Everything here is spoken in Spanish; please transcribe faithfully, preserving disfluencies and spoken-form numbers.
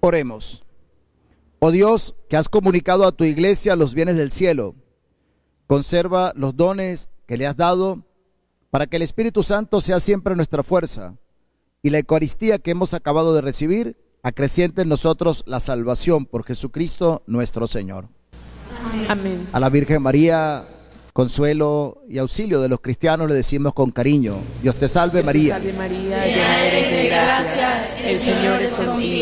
Oremos. Oh Dios, que has comunicado a tu iglesia los bienes del cielo, conserva los dones que le has dado para que el Espíritu Santo sea siempre nuestra fuerza y la Eucaristía que hemos acabado de recibir acreciente en nosotros la salvación por Jesucristo nuestro Señor. Amén. A la Virgen María, consuelo y auxilio de los cristianos, le decimos con cariño: Dios te salve, Dios te María. salve María, llena eres de gracia, el Señor es contigo.